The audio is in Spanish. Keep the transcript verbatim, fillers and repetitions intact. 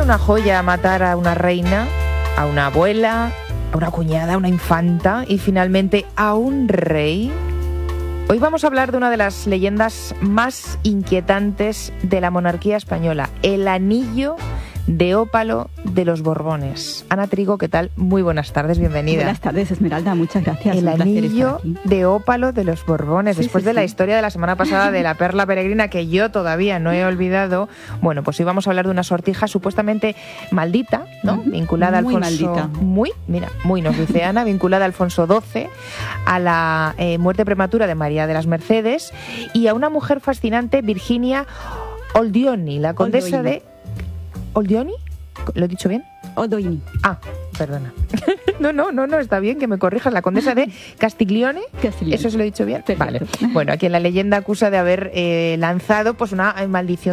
una joya matar a una reina, a una abuela, a una cuñada, a una infanta y finalmente a un rey? Hoy vamos a hablar de una de las leyendas más inquietantes de la monarquía española, el anillo de ópalo de los Borbones. Ana Trigo, ¿qué tal? Muy buenas tardes, bienvenida. Buenas tardes, Esmeralda, muchas gracias. El anillo de ópalo de los Borbones. Sí, Después sí, de sí. la historia de la semana pasada de la perla peregrina, que yo todavía no he olvidado, bueno, pues hoy vamos a hablar de una sortija supuestamente maldita, ¿no? Uh-huh. Vinculada muy a Alfonso... Maldita. Muy, mira, muy nos dice Ana, vinculada a Alfonso doce, a la eh, muerte prematura de María de las Mercedes y a una mujer fascinante, Virginia Oldioni, la condesa Oldoini. de... ¿Oldioni? ¿Lo he dicho bien? Oldoini. Ah, perdona. No, no, no, no, está bien que me corrijas. La condesa de Castiglione. Castiglione. ¿Eso se lo he dicho bien? Perfecto. Vale. Bueno, aquí en la leyenda acusa de haber eh, lanzado pues una maldición